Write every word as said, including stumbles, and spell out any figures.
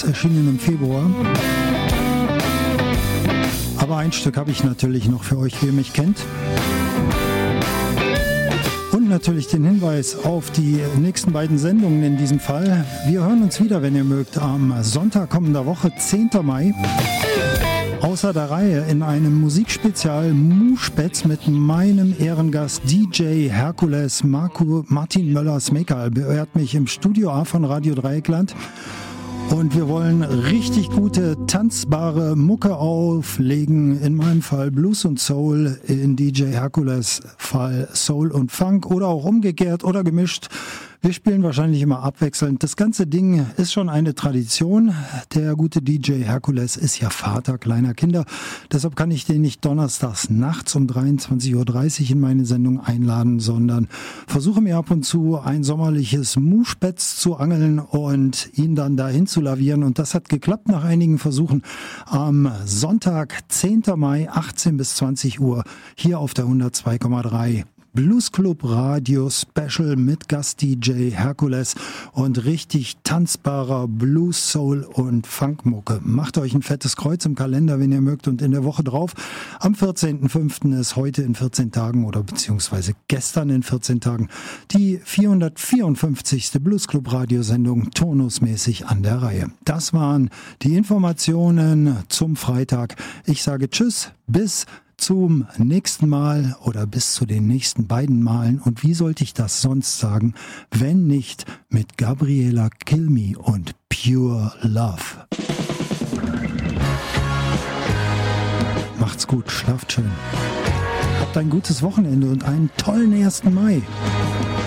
erschienen im Februar. Aber ein Stück habe ich natürlich noch für euch, wie ihr mich kennt. Und natürlich den Hinweis auf die nächsten beiden Sendungen in diesem Fall. Wir hören uns wieder, wenn ihr mögt, am Sonntag kommender Woche, zehnten Mai. Außer der Reihe in einem Musikspezial Muspätz mit meinem Ehrengast D J Herkules. Marco, Martin Möller-Smekal beehrt mich im Studio A von Radio Dreieckland. Und wir wollen richtig gute, tanzbare Mucke auflegen. In meinem Fall Blues und Soul, in D J Herkules Fall Soul und Funk oder auch umgekehrt oder gemischt. Wir spielen wahrscheinlich immer abwechselnd. Das ganze Ding ist schon eine Tradition. Der gute D J Herkules ist ja Vater kleiner Kinder. Deshalb kann ich den nicht donnerstags nachts um dreiundzwanzig Uhr dreißig in meine Sendung einladen, sondern versuche mir ab und zu ein sommerliches Muspätz zu angeln und ihn dann dahin zu lavieren. Und das hat geklappt nach einigen Versuchen. Am Sonntag, zehnten Mai, achtzehn bis zwanzig Uhr, hier auf der hundertzwei Komma drei. Blues Club Radio Special mit Gast-D J Herkules und richtig tanzbarer Blues, Soul und Funkmucke. Macht euch ein fettes Kreuz im Kalender, wenn ihr mögt, und in der Woche drauf, am vierzehnten fünften ist heute in vierzehn Tagen oder beziehungsweise gestern in vierzehn Tagen die vierhundertvierundfünfzigste Blues Club Radiosendung turnusmäßig an der Reihe. Das waren die Informationen zum Freitag. Ich sage Tschüss, bis zum nächsten Mal oder bis zu den nächsten beiden Malen. Und wie sollte ich das sonst sagen, wenn nicht mit Gabriela Kilmi und Pure Love. Macht's gut, schlaft schön. Habt ein gutes Wochenende und einen tollen ersten Mai.